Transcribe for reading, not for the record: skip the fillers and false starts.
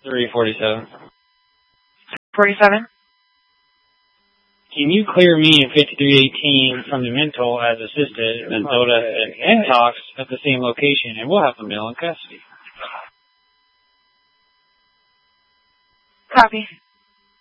347. 47? Can you clear me in 5318 from the mental as assisted until the talks at the same location, and we'll have the male in custody. Copy.